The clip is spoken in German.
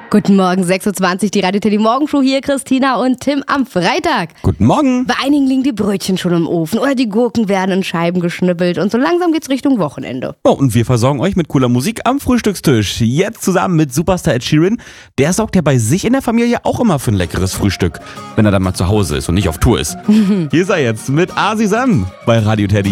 Guten Morgen, 6.20 Uhr, die Radio Teddy Morgenshow hier, Christina und Tim am Freitag. Guten Morgen. Bei einigen liegen die Brötchen schon im Ofen oder die Gurken werden in Scheiben geschnippelt und so langsam geht's Richtung Wochenende. Oh, und wir versorgen euch mit cooler Musik am Frühstückstisch. Jetzt zusammen mit Superstar Ed Sheeran. Der sorgt ja bei sich in der Familie auch immer für ein leckeres Frühstück, wenn er dann mal zu Hause ist und nicht auf Tour ist. Hier ist er jetzt mit Asi Sam bei Radio Teddy.